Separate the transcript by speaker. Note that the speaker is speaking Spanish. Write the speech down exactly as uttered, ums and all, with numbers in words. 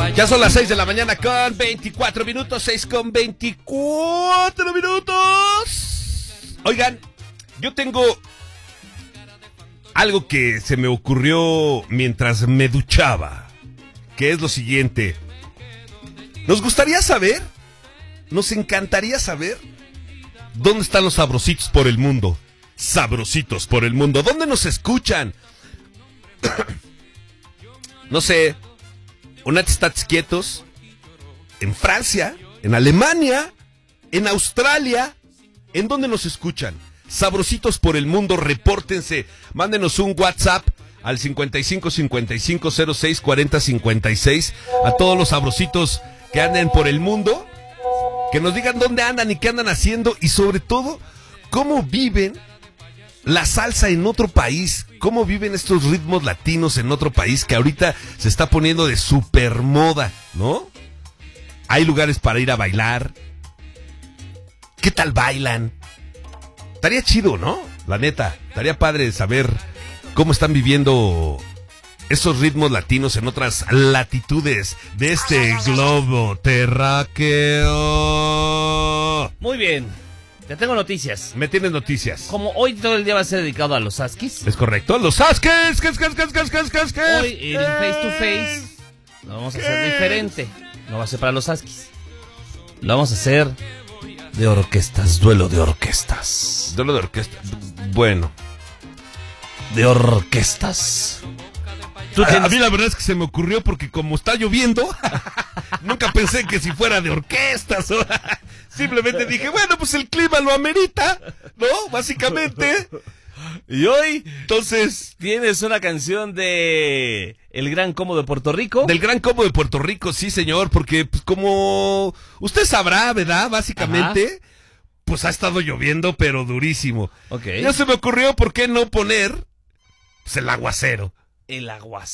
Speaker 1: Ya son las seis de la mañana con veinticuatro minutos, seis con veinticuatro minutos. Oigan, yo tengo algo que se me ocurrió mientras me duchaba, que es lo siguiente. Nos gustaría saber, nos encantaría saber, ¿dónde están los sabrositos por el mundo? Sabrositos por el mundo, ¿dónde nos escuchan? No sé, unates tats quietos, en Francia, en Alemania, en Australia, ¿en dónde nos escuchan? Sabrositos por el mundo, repórtense, mándenos un WhatsApp al cincuenta y cinco cincuenta y cinco cero seis cuarenta cincuenta y seis a todos los sabrositos que anden por el mundo, que nos digan dónde andan y qué andan haciendo y sobre todo, cómo viven la salsa en otro país, cómo viven estos ritmos latinos en otro país que ahorita se está poniendo de super moda, ¿no? Hay lugares para ir a bailar. ¿Qué tal bailan? Estaría chido, ¿no? La neta, estaría padre saber cómo están viviendo esos ritmos latinos en otras latitudes de este globo terráqueo.
Speaker 2: Muy bien, te tengo noticias.
Speaker 1: Me tienes noticias.
Speaker 2: Como hoy todo el día va a ser dedicado a los Huskies.
Speaker 1: Es correcto, los Huskies. ¿Qué, qué, qué, qué, qué, qué, qué?
Speaker 2: Hoy el face to face lo vamos a hacer diferente. No va a ser para los Huskies. Lo vamos a hacer de orquestas, duelo de orquestas.
Speaker 1: Duelo de orquesta. Bueno.
Speaker 2: De orquestas.
Speaker 1: ¿Tú tienes... A mí la verdad es que se me ocurrió porque como está lloviendo, nunca pensé que si fuera de orquestas. ¿O? Simplemente dije, bueno, pues el clima lo amerita, ¿no? Básicamente.
Speaker 2: Y hoy,
Speaker 1: entonces,
Speaker 2: tienes una canción de El Gran Combo de Puerto Rico.
Speaker 1: Del Gran Combo de Puerto Rico, sí, señor, porque pues, como usted sabrá, ¿verdad? Básicamente, ajá, pues ha estado lloviendo, pero durísimo.
Speaker 2: Okay.
Speaker 1: Ya se me ocurrió, ¿por qué no poner pues, el aguacero?
Speaker 2: El aguacero.